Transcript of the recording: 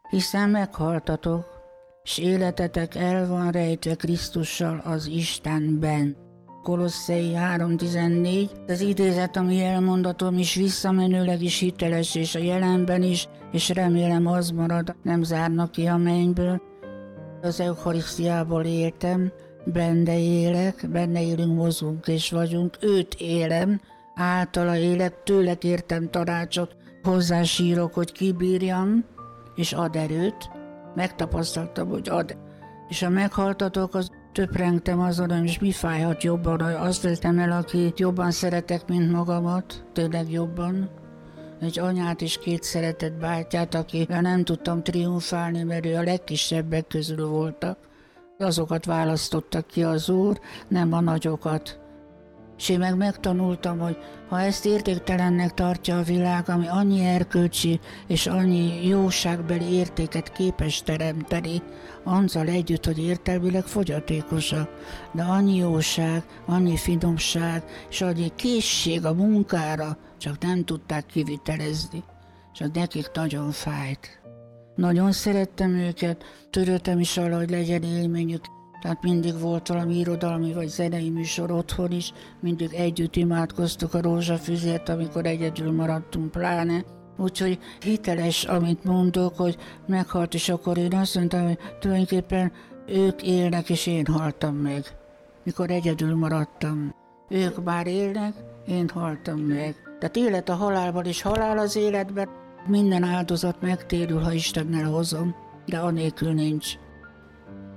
hiszen meghaltatok, s életetek el van rejtve Krisztussal az Istenben. Kolosszei 3:14, az idézet, ami elmondatom is visszamenőleg is hiteles, és a jelenben is, és remélem az marad, nem zárnak ki a mennyből. Az Eucharisztiából éltem, benne élek, benne élünk, mozgunk és vagyunk, őt élem, általa élek, tőle kértem tanácsot, hozzásírok, hogy kibírjam, és ad erőt. Megtapasztaltam, hogy ad. És ha meghaltatok, az töprengtem azon, és mi fájhat jobban, hogy azt vettem el, akit jobban szeretek, mint magamat, tényleg jobban. Egy anyát és 2 szeretett bátyát, akivel nem tudtam triumfálni, mert ő a legkisebbek közül voltak. Azokat választottak ki az Úr, nem a nagyokat. És én meg megtanultam, hogy ha ezt értéktelennek tartja a világ, ami annyi erkölcsi és annyi jóságbeli értéket képes teremteni, azzal együtt, hogy értelmileg fogyatékosak, de annyi jóság, annyi finomság és annyi készség a munkára, csak nem tudták kivitelezni, és az nekik nagyon fájt. Nagyon szerettem őket, törődtem is arra, hogy legyen élményük. Tehát mindig volt valami irodalmi vagy zenei műsor otthon is, mindig együtt imádkoztuk a rózsafüzért, amikor egyedül maradtunk pláne. Úgyhogy hiteles, amit mondok, hogy meghalt, és akkor én azt mondtam, hogy tulajdonképpen ők élnek, és én haltam meg, mikor egyedül maradtam. Ők már élnek, én haltam meg. Tehát élet a halálban, és halál az életben. Minden áldozat megtérül, ha Istennel hozom, de anélkül nincs.